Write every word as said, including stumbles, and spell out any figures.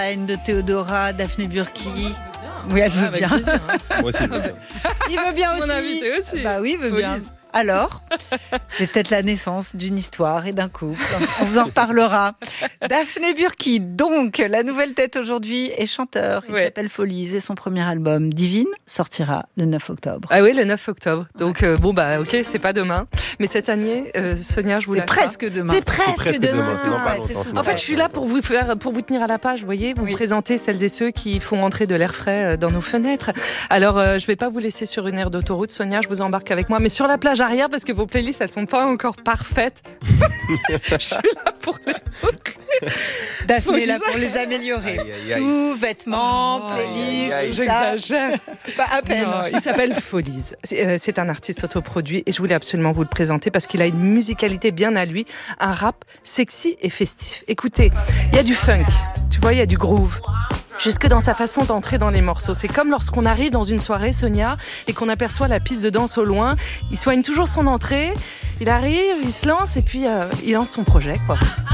Une de Théodora, Daphné Burki. Oui, elle veut ah, bien. Plaisir, hein. Moi aussi, je veux bien. Il veut bien aussi. Mon invité aussi. Bah oui, il veut Folies. bien. Alors, c'est peut-être la naissance d'une histoire et d'un couple. On vous en reparlera. Daphné Burki, donc, la nouvelle tête aujourd'hui, est chanteur. Il ouais. s'appelle Folies et son premier album, Divine, sortira le neuf octobre. Ah oui, le neuf octobre. Donc, euh, bon, bah, ok, c'est pas demain. Mais cette année, euh, Sonia, je vous C'est lâche presque pas. demain. C'est presque, presque demain. demain, c'est dans pas Ouais, longtemps, c'est c'est tout dans En fait, pas je suis là pour vous faire, pour vous tenir à la page, vous voyez, vous Oui. présenter celles et ceux qui font entrer de l'air frais dans nos fenêtres. Alors, euh, je vais pas vous laisser sur une aire d'autoroute, Sonia, je vous embarque avec moi, mais sur la plage arrière, parce que vos playlists, elles sont pas encore parfaites. Je suis là pour les Daphné est là Folies. pour les améliorer. Aïe, aïe, aïe. Tout, vêtements, Oh, playlist, aïe, aïe. tout ça. J'exagère. Pas à peine. Non, il s'appelle Folies. C'est, euh, c'est un artiste autoproduit et je voulais absolument vous le présenter parce qu'il a une musicalité bien à lui, un rap sexy et festif. Écoutez, il y a du funk, tu vois, il y a du groove. Jusque dans sa façon d'entrer dans les morceaux. C'est comme lorsqu'on arrive dans une soirée, Sonia, et qu'on aperçoit la piste de danse au loin. Il soigne toujours son entrée, il arrive, il se lance et puis euh, il lance son projet, quoi.